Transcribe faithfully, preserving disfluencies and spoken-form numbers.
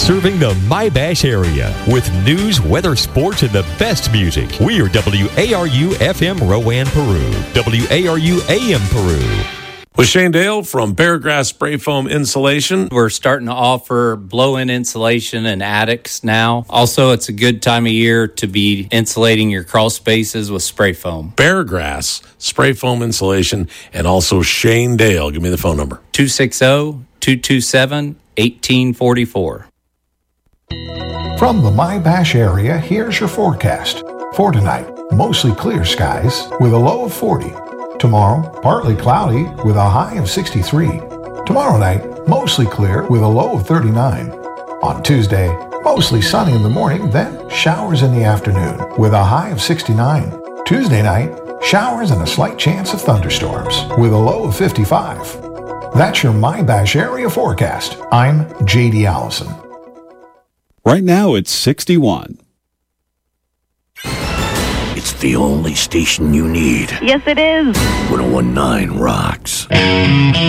serving the My-Bash area with news, weather, sports, and the best music. We are W A R U F M Rowan, Peru. W A R U A M Peru. With Shane Dale from Beargrass Spray Foam Insulation. We're starting to offer blow-in insulation in attics now. Also, it's a good time of year to be insulating your crawl spaces with spray foam. Beargrass Spray Foam Insulation, and also Shane Dale. Give me the phone number. two six zero, two two seven, one eight four four. From the My-Bash area, here's your forecast. For tonight, mostly clear skies with a low of forty. Tomorrow, partly cloudy with a high of sixty-three. Tomorrow night, mostly clear with a low of thirty-nine. On Tuesday, mostly sunny in the morning, then showers in the afternoon with a high of sixty-nine. Tuesday night, showers and a slight chance of thunderstorms with a low of fifty-five. That's your My-Bash area forecast. I'm J D Allison. Right now, it's sixty-one. It's the only station you need. Yes, it is. one oh one point nine rocks.